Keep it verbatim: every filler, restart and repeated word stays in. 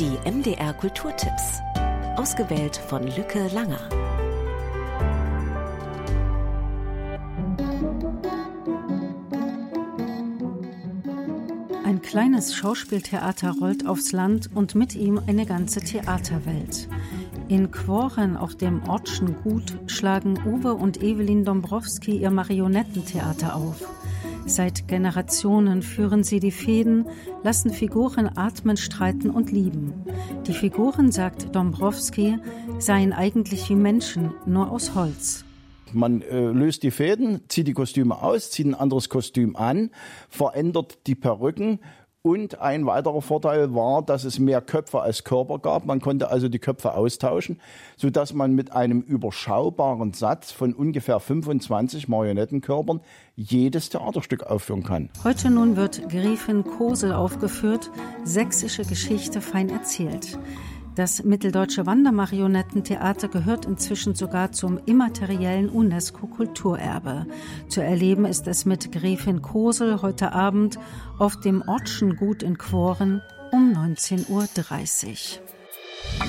Die M D R Kulturtipps. Ausgewählt von Lücke Langer. Ein kleines Schauspieltheater rollt aufs Land und mit ihm eine ganze Theaterwelt. In Quoren auf dem Ortschen Gut schlagen Uwe und Evelyn Dombrowski ihr Marionettentheater auf. Seit Generationen führen sie die Fäden, lassen Figuren atmen, streiten und lieben. Die Figuren, sagt Dombrowski, seien eigentlich wie Menschen, nur aus Holz. Man äh, löst die Fäden, zieht die Kostüme aus, zieht ein anderes Kostüm an, verändert die Perücken. Und ein weiterer Vorteil war, dass es mehr Köpfe als Körper gab. Man konnte also die Köpfe austauschen, sodass man mit einem überschaubaren Satz von ungefähr fünfundzwanzig Marionettenkörpern jedes Theaterstück aufführen kann. Heute nun wird Gräfin Kosel aufgeführt, sächsische Geschichte fein erzählt. Das Mitteldeutsche Wandermarionettentheater gehört inzwischen sogar zum immateriellen UNESCO-Kulturerbe. Zu erleben ist es mit Gräfin Kosel heute Abend auf dem Ortschen Gut in Quoren um neunzehn Uhr dreißig.